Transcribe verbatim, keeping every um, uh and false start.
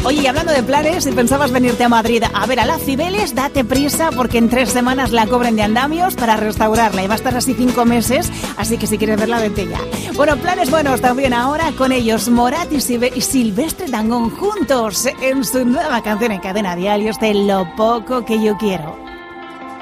Oye, y hablando de planes, si pensabas venirte a Madrid a ver a la Cibeles, date prisa porque en tres semanas la cobren de andamios para restaurarla y va a estar así cinco meses, así que si quieres verla, vete ya. Bueno, planes buenos también ahora con ellos, Morat y, Sil- y Silvestre Dangond juntos en su nueva canción en Cadena Dial, de Lo Poco Que Yo Quiero.